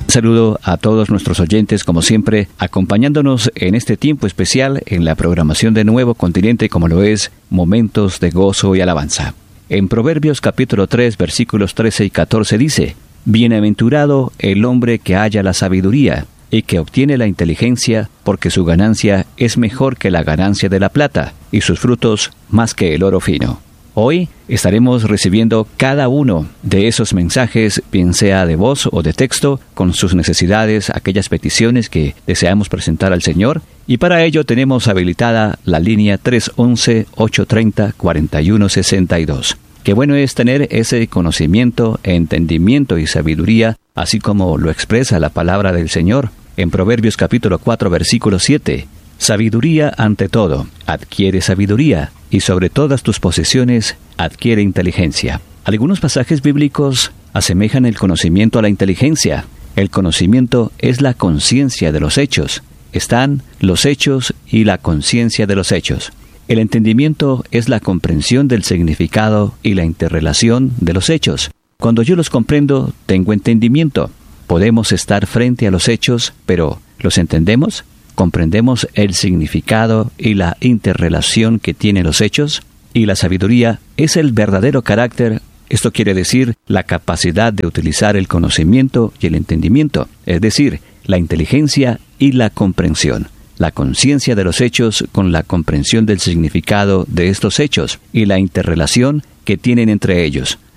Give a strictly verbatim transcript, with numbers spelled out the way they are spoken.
Saludo a todos nuestros oyentes, como siempre, acompañándonos en este tiempo especial en la programación de Nuevo Continente, como lo es Momentos de Gozo y Alabanza. En Proverbios capítulo tres, versículos trece y catorce dice: Bienaventurado el hombre que halla la sabiduría y que obtiene la inteligencia, porque su ganancia es mejor que la ganancia de la plata, y sus frutos más que el oro fino. Hoy estaremos recibiendo cada uno de esos mensajes, bien sea de voz o de texto, con sus necesidades, aquellas peticiones que deseamos presentar al Señor. Y para ello tenemos habilitada la línea tres once, ocho treinta, cuarenta y uno sesenta y dos. Qué bueno es tener ese conocimiento, entendimiento y sabiduría, así como lo expresa la palabra del Señor en Proverbios capítulo cuatro, versículo siete. Sabiduría ante todo, adquiere sabiduría, y sobre todas tus posesiones adquiere inteligencia. Algunos pasajes bíblicos asemejan el conocimiento a la inteligencia. El conocimiento es la conciencia de los hechos. Están los hechos y la conciencia de los hechos. El entendimiento es la comprensión del significado y la interrelación de los hechos. Cuando yo los comprendo, tengo entendimiento. Podemos estar frente a los hechos, pero ¿los entendemos? ¿Comprendemos el significado y la interrelación que tienen los hechos? Y la sabiduría es el verdadero carácter. Esto quiere decir la capacidad de utilizar el conocimiento y el entendimiento, es decir, la inteligencia y la comprensión. La conciencia de los hechos con la comprensión del significado de estos hechos y la interrelación que tienen entre ellos.